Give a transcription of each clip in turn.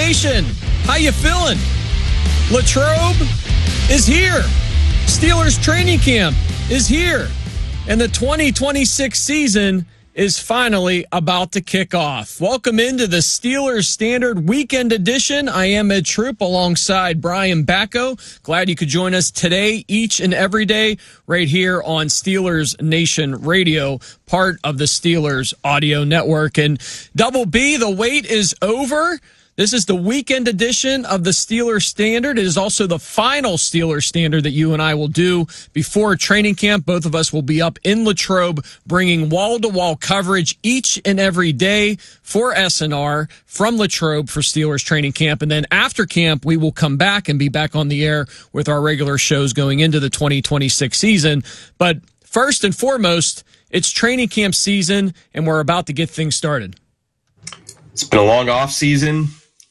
Nation, how you feeling? Latrobe is here. Steelers training camp is here. And the 2026 season is finally about to kick off. Welcome into the Steelers Standard Weekend Edition. I am Ed Troop alongside Brian Bacco. Glad you could join us today, each and every day, right here on Steelers Nation Radio, part of the Steelers Audio Network. And Double B, the wait is over. This is the weekend edition of the Steelers Standard. It is also the final Steelers Standard that you and I will do before training camp. Both of us will be up in Latrobe bringing wall-to-wall coverage each and every day for SNR from Latrobe for Steelers training camp. And then after camp, we will come back and be back on the air with our regular shows going into the 2026 season. But first and foremost, it's training camp season, and we're about to get things started. It's been a long off season.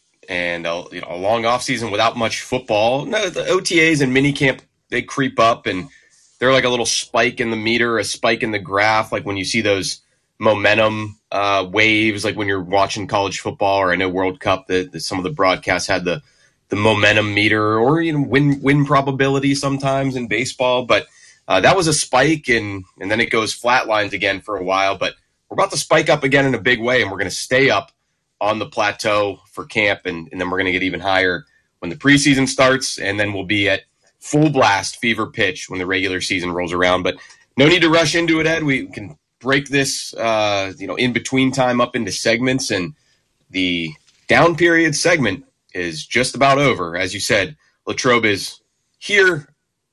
And a long off season without much football. No, the OTAs and minicamp, they creep up, and they're like a little spike in the meter, a spike in the graph. Like when you see those momentum waves, like when you're watching college football, or I know World Cup, that some of the broadcasts had the momentum meter, or win probability sometimes in baseball. But that was a spike, and then it goes flatlines again for a while. But we're about to spike up again in a big way, and we're going to stay up on the plateau for camp, and then we're going to get even higher when the preseason starts, and then we'll be at full blast fever pitch when the regular season rolls around. But no need to rush into it, Ed. We can break this in between time up into segments, and the down period segment is just about over. As you said, Latrobe is here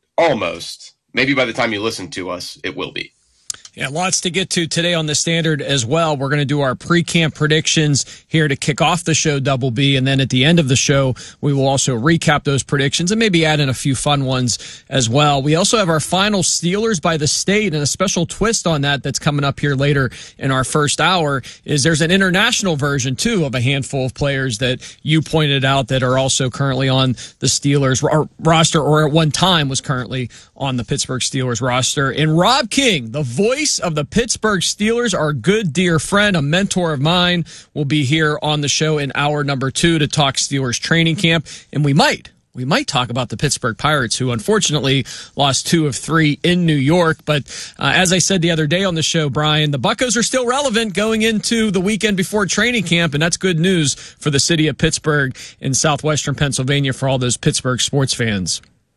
almost. Maybe by the time you listen to us, it will be. Yeah, lots to get to today on the Standard as well. We're going to do our pre-camp predictions here to kick off the show, Double B, and then at the end of the show, we will also recap those predictions and maybe add in a few fun ones as well. We also have our final Steelers by the State, and a special twist on that that's coming up here later in our first hour is there's an international version, too, of a handful of players that you pointed out that are also currently on the Steelers roster, or at one time was currently on the Pittsburgh Steelers roster. And Rob King, the voice of the Pittsburgh Steelers, our good dear friend, a mentor of mine, will be here on the show in hour number 2 to talk Steelers training camp. And we might talk about the Pittsburgh Pirates, who unfortunately lost 2 of 3 in New York. But as I said the other day on the show, Brian, the Buccos are still relevant going into the weekend before training camp, and that's good news for the city of Pittsburgh in southwestern Pennsylvania for all those Pittsburgh sports fans.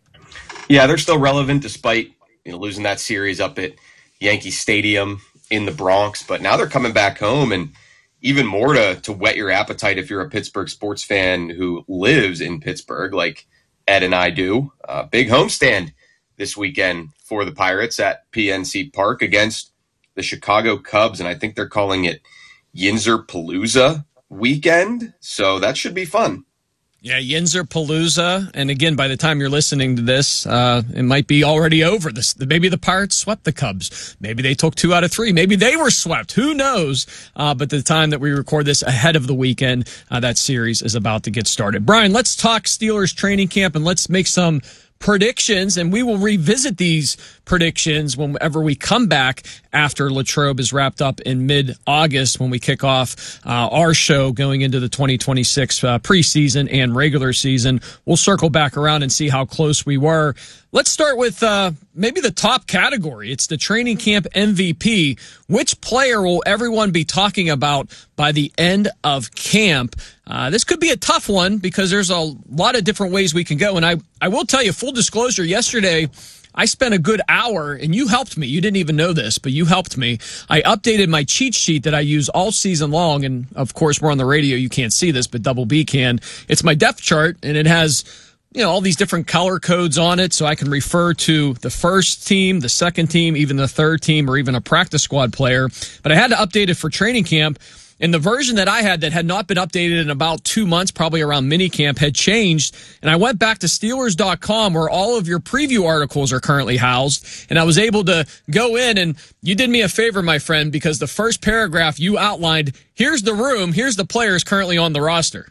Yeah, they're still relevant despite losing that series up at Yankee Stadium in the Bronx, but now they're coming back home, and even more to whet your appetite if you're a Pittsburgh sports fan who lives in Pittsburgh, like Ed and I do. Big homestand this weekend for the Pirates at PNC Park against the Chicago Cubs, and I think they're calling it Yinzer Palooza weekend, so that should be fun. Yeah, Yinzer Palooza. And again, by the time you're listening to this, it might be already over. Maybe the Pirates swept the Cubs. Maybe they took 2 out of 3. Maybe they were swept. Who knows? But the time that we record this ahead of the weekend, that series is about to get started. Brian, let's talk Steelers training camp, and let's make some predictions, and we will revisit these predictions whenever we come back after Latrobe is wrapped up in mid-August when we kick off our show going into the 2026 preseason and regular season. We'll circle back around and see how close we were. Let's start with maybe the top category. It's the training camp MVP. Which player will everyone be talking about by the end of camp? This could be a tough one because there's a lot of different ways we can go. And I will tell you, full disclosure, yesterday I spent a good hour, and you helped me. You didn't even know this, but you helped me. I updated my cheat sheet that I use all season long, and of course we're on the radio. You can't see this, but Double B can. It's my depth chart, and it has all these different color codes on it, so I can refer to the first team, the second team, even the third team, or even a practice squad player. But I had to update it for training camp. And the version that I had that had not been updated in about 2 months, probably around minicamp, had changed. And I went back to Steelers.com where all of your preview articles are currently housed. And I was able to go in, and you did me a favor, my friend, because the first paragraph you outlined, here's the room, here's the players currently on the roster.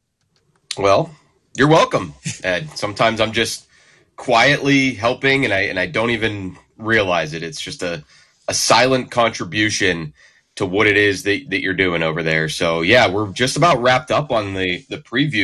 Well, you're welcome, Ed. Sometimes I'm just quietly helping, and I don't even realize it. It's just a silent contribution to what it is that you're doing over there. So, yeah, we're just about wrapped up on the preview